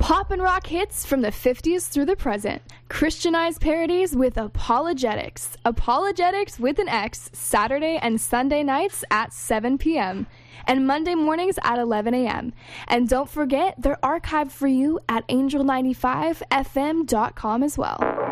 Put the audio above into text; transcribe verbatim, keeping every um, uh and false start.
Pop and rock hits from the fifties through the present. Christianized parodies with Apologetics. Apologetics with an X, Saturday and Sunday nights at seven p.m. and Monday mornings at eleven a.m. And don't forget, they're archived for you at angel ninety five f m dot com as well.